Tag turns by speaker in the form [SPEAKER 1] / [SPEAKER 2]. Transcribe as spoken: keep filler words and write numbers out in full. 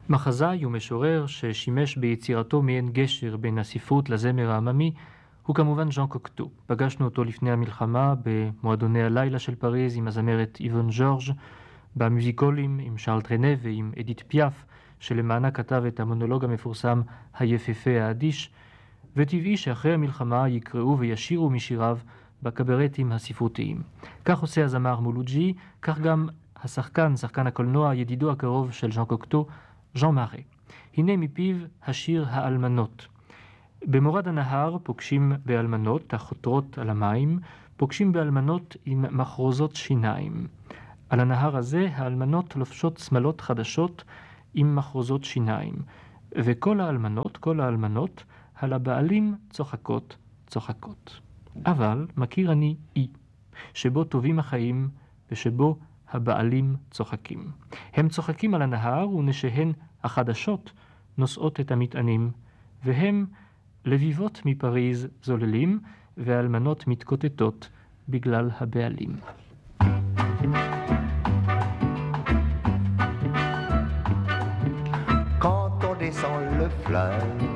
[SPEAKER 1] מחזאי ומשורר ששימש ביצירתו מעין גשר בין הספרות לזמר העממי הוא כמובן ז'אן קוקטו. פגשנו אותו לפני המלחמה במועדוני הלילה של פריז עם הזמרת איוון ז'ורג', במוזיקולים עם שארל טרנה ועם אדית פיאף, שלמענה כתב את המונולוג המפורסם היפהפה האדיש, וטבעי שאחרי המלחמה יקראו וישירו משיריו בקברטים הספרותיים. כך עושה הזמר מולוג'י, כך גם השחקן, שחקן הקולנוע, ידידו הקרוב של ז'אן קוקטו, ז'אן מארה. הנה מפיו השיר האלמנות. במורד הנהר פוגשים באלמנות החותרות על המים, פוגשים באלמנות עם מחרוזות שיניים. על הנהר הזה האלמנות לובשות שמלות חדשות עם מחרוזות שיניים, וכל האלמנות, כל האלמנות, על הבעלים צוחקות, צוחקות. אבל מכיר אני אי, שבו טובים החיים ושבו הבעלים צוחקים. הם צוחקים על הנהר ונשיהן החדשות נושאות את המטענים, והם לביבות מפריז זוללים והאלמנות מתקוטטות בגלל הבעלים.
[SPEAKER 2] Quand on descend le fleuve